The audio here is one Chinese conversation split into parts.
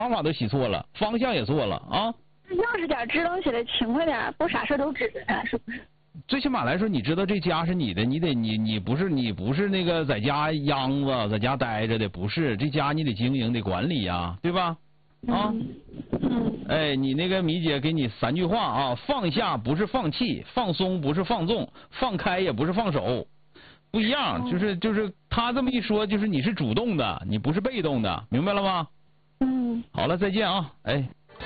方法都洗错了，方向也错了啊。 要是点支棱起来，勤快点，不啥事都指着他，是不是？ 最起码来说，你知道这家是你的，你不是那个在家秧子，在家待着的，不是这家你得经营得管理呀，对吧？啊，哎，你那个米姐给你3句话啊：放下不是放弃，放松不是放纵，放开也不是放手，不一样。就是他这么一说，就是你是主动的，你不是被动的，明白了吗？好了，再见啊，哎。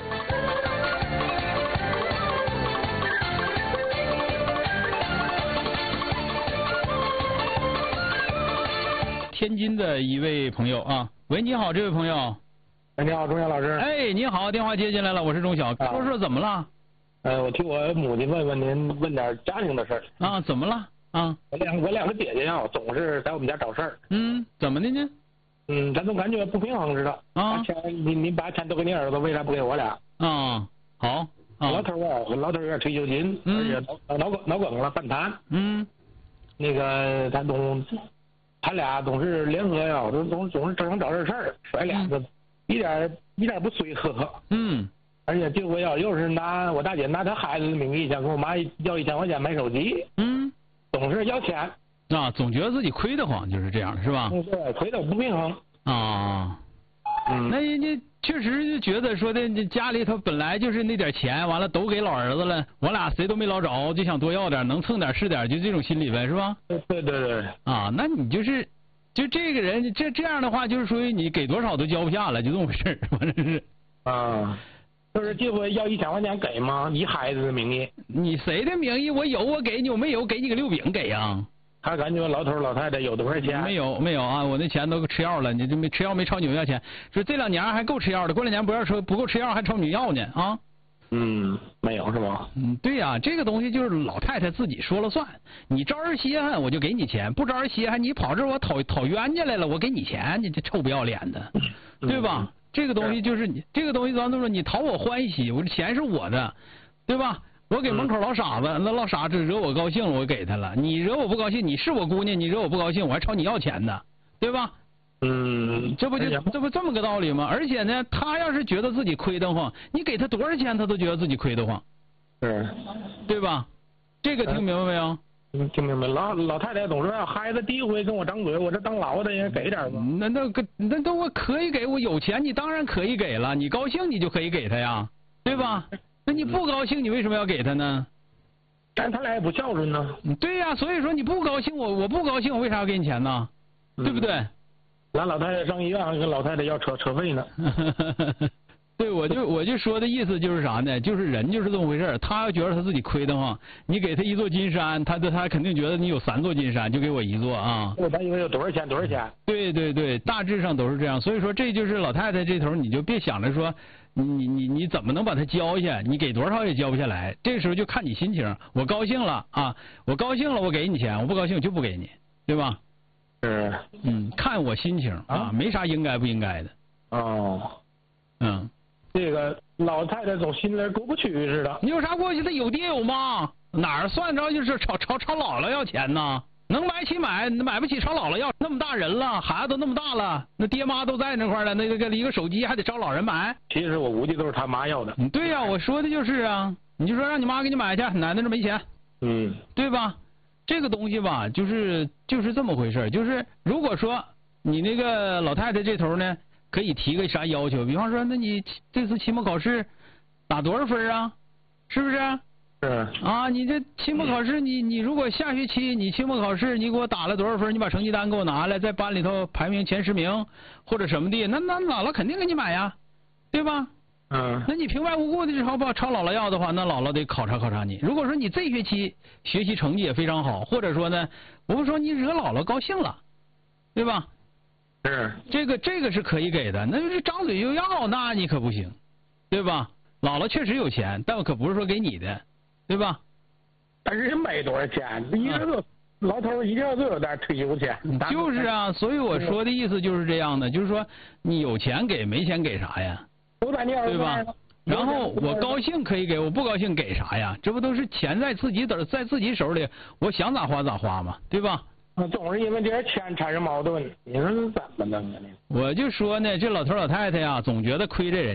天津的一位朋友啊，喂，你好，这位朋友。 哎，你好，钟晓老师。 哎，你好，电话接进来了，我是钟晓，说说怎么了？ 我替我母亲问您家庭的事儿。 啊，怎么了？啊， 我两个姐姐呀，总是在我们家找事儿。 怎么的呢？ 咱总感觉不平衡似的。啊，钱你把钱都给你儿子，为啥不给我俩？ 啊，好。 老头有点退休金，而且脑梗了，半瘫。那个他俩总是联合呀，总是经常找这事儿，甩脸子，一点不随和。而且这回又是我大姐拿她孩子的名义想跟我妈要1000块钱买手机。总是要钱。 啊，总觉得自己亏得慌，就是这样，是吧？ 对，亏得不平衡。 啊。那人家确实就觉得说的，家里头本来就是那点钱，完了都给老儿子了，我俩谁都没捞着，就想多要点，能蹭点是点，就这种心理呗，是吧？ 对。 啊，那你就这个人这样的话，就是属于你给多少都交不下了，就这么回事，反正是。啊， 就是这回要1000块钱给吗？以孩子的名义。 你谁的名义？我有我给你，我没有给你个6饼给呀。 他感觉老头老太太有多少钱？ 没有啊，我那钱都吃药了，你这没吃药没朝你们要钱，说这2年还够吃药的，过2年不够吃药还朝你要呢啊？ 没有是吧？ 对呀，这个东西就是老太太自己说了算，你招人稀罕我就给你钱，不招人稀罕你跑这我讨冤家来了，我给你钱，你这臭不要脸的，对吧？这个东西就是这个东西咱都说你讨我欢喜，我这钱是我的，对吧？我给门口老傻子，那老傻子惹我高兴了，我给他了。你惹我不高兴，你是我姑娘，你惹我不高兴，我还朝你要钱呢，对吧？这不这么个道理吗？而且呢，他要是觉得自己亏得慌，你给他多少钱，他都觉得自己亏得慌，对吧？这个听明白没有？ 听明白。老太太总是让孩子第一回跟我张嘴，我这当老的也给点吧。 那我可以给，我有钱，你当然可以给了，你高兴你就可以给他呀，对吧？那你不高兴，你为什么要给他呢？ 但他俩也不孝顺呢。 对呀，所以说你不高兴，我不高兴，我为啥要给你钱呢？对不对？ 咱老太太上医院跟老太太要车费呢。 对，我就说的意思就是啥呢？就是人就是这么回事，他要觉得他自己亏得慌，你给他1座金山，他肯定觉得你有3座金山，就给我1座啊。 他以为有多少钱？ 对，大致上都是这样。所以说这就是老太太这头，你就别想着说你怎么能把它交下？你给多少也交不下来。这个时候就看你心情。我高兴了啊，我高兴了我给你钱，我不高兴我就不给你，对吧？看我心情啊，没啥应该不应该的。 这个老太太总心里过不去似的。 你有啥过去？他有爹有妈，哪儿算着就是朝姥姥要钱呢？能买起买不起朝姥姥要。那么大人了，孩子都那么大了，那爹妈都在那块了，那个一个手机还得找老人买。 其实我估计都是他妈要的。 对呀，我说的就是啊，你就说让你妈给你买去，奶奶这没钱。对吧？这个东西吧，就是这么回事。就是如果说你那个老太太这头呢，可以提个啥要求，比方说，那你这次期末考试打多少分啊？是不是？啊，你这期末考试，你如果下学期你期末考试你给我打了多少分，你把成绩单给我拿来，在班里头排名前10名或者什么的，那姥姥肯定给你买呀，对吧？那你平白无故的朝姥姥要的话，那姥姥得考察你。如果说你这学期学习成绩也非常好，或者说呢，我们说你惹姥姥高兴了，对吧？这个是可以给的，那就是张嘴就要，那你可不行，对吧？姥姥确实有钱，但可不是说给你的，对吧？ 但是人没多少钱，老头一定要都有点退休钱。 就是啊，所以我说的意思就是这样的，就是说你有钱给，没钱给啥呀？对吧？然后我高兴可以给，我不高兴给啥呀？这不都是钱在自己手里，我想咋花咋花嘛，对吧？ 总是因为这点钱产生矛盾，你说怎么弄啊？ 我就说呢，这老头老太太呀，总觉得亏这人。